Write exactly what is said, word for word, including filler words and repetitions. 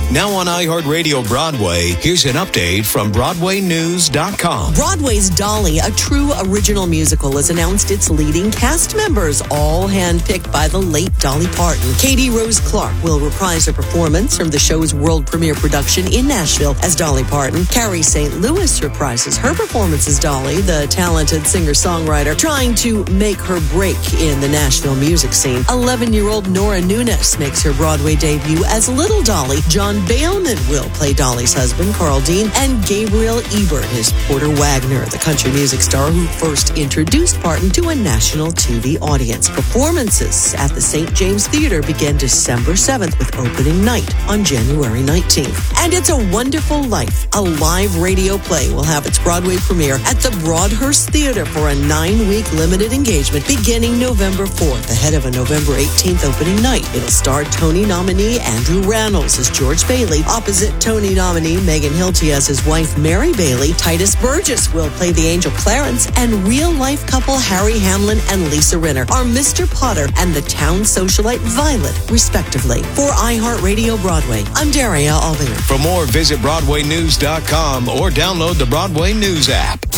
Now on iHeartRadio Broadway, here's an update from Broadway News dot com. Broadway's Dolly, a true original musical, has announced its leading cast members, all handpicked by the late Dolly Parton. Katie Rose Clark will reprise her performance from the show's world premiere production in Nashville as Dolly Parton. Carrie Saint Louis reprises her performance as Dolly, the talented singer-songwriter trying to make her break in the Nashville music scene. eleven-year-old Nora Nunes makes her Broadway debut as Little Dolly. John Bailman will play Dolly's husband, Carl Dean, and Gabriel Ebert is Porter Wagner, the country music star who first introduced Parton to a national T V audience. Performances at the Saint James Theater begin December seventh with opening night on January nineteenth. And It's a Wonderful Life, a live radio play, will have its Broadway premiere at the Broadhurst Theater for a nine-week limited engagement beginning November fourth, ahead of a November eighteenth opening night. It'll star Tony nominee Andrew Rannells as George Bailey, opposite Tony nominee Megan Hilty as his wife Mary Bailey. Titus Burgess will play the angel Clarence, and real-life couple Harry Hamlin and Lisa Rinner are Mister Potter and the town socialite Violet, respectively. For iHeartRadio Broadway, I'm Daria Albinger. For more, visit Broadway News dot com or download the Broadway News app.